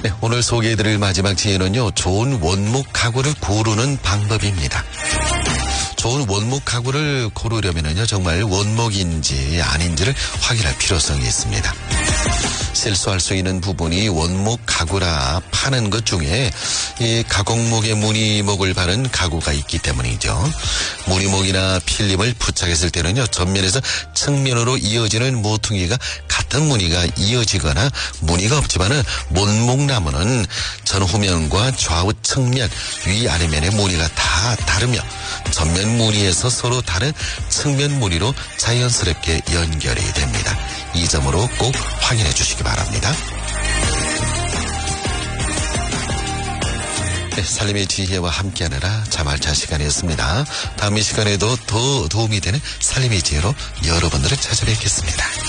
네, 오늘 소개해드릴 마지막 지혜는요, 좋은 원목 가구를 고르는 방법입니다. 좋은 원목 가구를 고르려면요, 정말 원목인지 아닌지를 확인할 필요성이 있습니다. 실수할 수 있는 부분이 원목 가구라 파는 것 중에 이 가공목에 무늬목을 바른 가구가 있기 때문이죠. 무늬목이나 필름을 부착했을 때는요, 전면에서 측면으로 이어지는 모퉁이가 같은 무늬가 이어지거나 무늬가 없지만은 원목나무는 전후면과 좌우 측면, 위아래면의 무늬가 다 다르며 전면 무늬에서 서로 다른 측면 무늬로 자연스럽게 연결이 됩니다. 이 점으로 꼭 확인해 주시기 바랍니다. 네, 살림의 지혜와 함께하느라 자말차 시간이었습니다. 다음 이 시간에도 더 도움이 되는 살림의 지혜로 여러분들을 찾아뵙겠습니다.